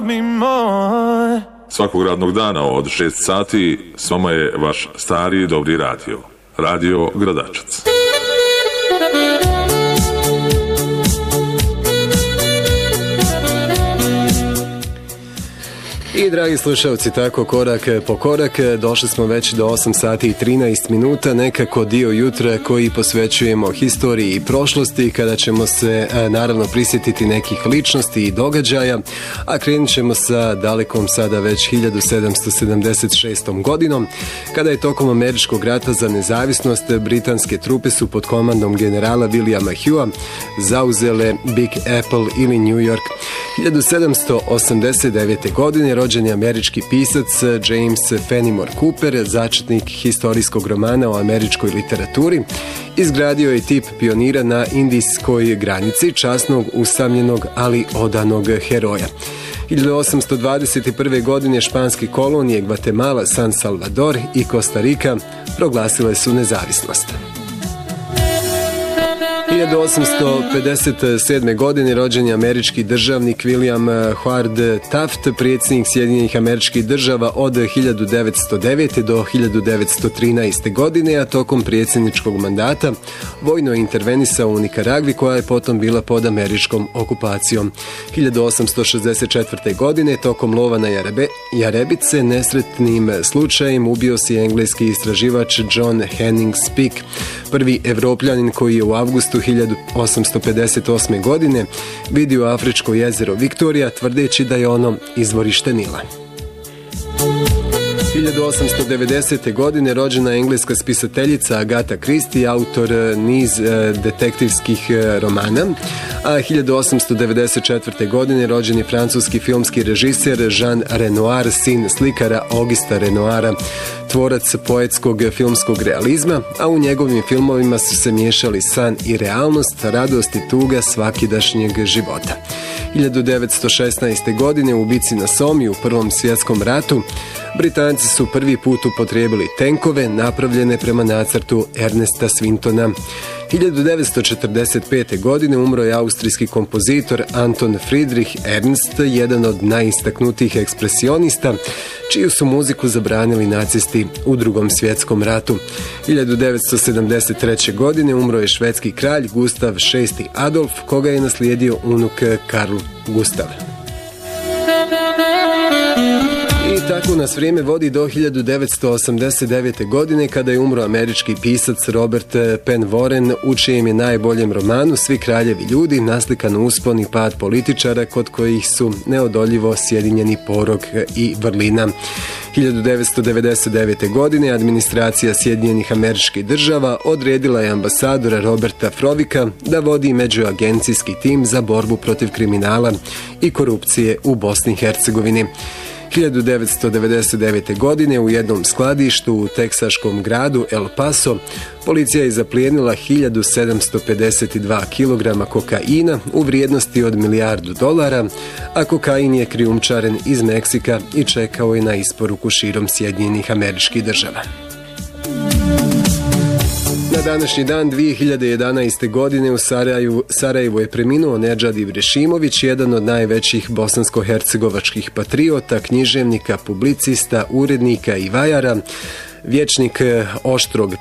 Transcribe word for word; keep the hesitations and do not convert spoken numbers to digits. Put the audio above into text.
Svakog radnog dana od šest sati s vama je vaš stari dobri radio. Radio Gradačac. I dragi slušalci, tako korak po korak došli smo već do osam sati i trinaest minuta, nekako dio jutra koji posvećujemo historiji i prošlosti, kada ćemo se naravno prisjetiti nekih ličnosti i događaja, a krenut ćemo sa dalekom sada već hiljadu sedamsto sedamdeset šestom godinom, kada je tokom američkog rata za nezavisnost britanske trupe su pod komandom generala Williama Hughea zauzele Big Apple ili New York. hiljadu sedamsto osamdeset devete. godine rođen je američki pisac James Fenimore Cooper, začetnik historijskog romana o američkoj literaturi. Izgradio je tip pionira na indijskoj granici, časnog, usamljenog, ali odanog heroja. hiljadu osamsto dvadeset prve. godine španske kolonije Gvatemala, San Salvador i Kosta Rika proglasile su nezavisnost. hiljadu osamsto pedeset sedme. godine rođen je američki državnik William Howard Taft, predsjednik Sjedinjenih Američkih Država od hiljadu devetsto devete. do hiljadu devetsto trinaeste. godine, a tokom predsjedničkog mandata vojno je intervenisao u Nikaragvi, koja je potom bila pod američkom okupacijom. hiljadu osamsto šezdeset četvrte. godine tokom lova na jarebe, jarebice nesretnim slučajem ubio se engleski istraživač John Henning Speke, prvi Evropljanin koji je u avgustu hiljadu osamsto pedeset osme. godine vidio afričko jezero Viktorija, tvrdeći da je ono izvorište Nila. hiljadu osamsto devedesete. godine rođena engleska spisateljica Agatha Christie, autor niz e, detektivskih e, romana, a hiljadu osamsto devedeset četvrte. godine rođen je francuski filmski režiser Jean Renoir, sin slikara Augusta Renoira, tvorac poetskog filmskog realizma, a u njegovim filmovima su se miješali san i realnost, radost i tuga svakidašnjeg života. hiljadu devetsto šesnaeste. godine u bici na Somi u Prvom svjetskom ratu Britanci su prvi put upotrijebili tenkove napravljene prema nacrtu Ernesta Swintona. hiljadu devetsto četrdeset pete. godine umro je austrijski kompozitor Anton Friedrich Ernst, jedan od najistaknutijih ekspresionista, čiju su muziku zabranili nacisti u Drugom svjetskom ratu. hiljadu devetsto sedamdeset treće. godine umro je švedski kralj Gustav šesti Adolf, koga je naslijedio unuk Karl Gustav. I tako nas vrijeme vodi do hiljadu devetsto osamdeset devete. godine, kada je umro američki pisac Robert Penn Warren, u čijem je najboljem romanu Svi kraljevi ljudi naslikan uspon i pad političara kod kojih su neodoljivo sjedinjeni porok i vrlina. hiljadu devetsto devedeset devete. godine administracija Sjedinjenih Američkih Država odredila je ambasadora Roberta Frovika da vodi međuagencijski tim za borbu protiv kriminala i korupcije u Bosni i Hercegovini. hiljadu devetsto devedeset devete. godine u jednom skladištu u teksaškom gradu El Paso policija je zaplijenila hiljadu sedamsto pedeset dva kilograma kokaina u vrijednosti od milijardu dolara, a kokain je krijumčaren iz Meksika i čekao je na isporuku širom Sjedinjenih Američkih Država. Na današnji dan dvije hiljade jedanaeste. godine u Sarajevu, Sarajevu je preminuo Nedžad Ibrešimović, jedan od najvećih bosansko-hercegovačkih patriota, književnika, publicista, urednika i vajara, vječnik oštrog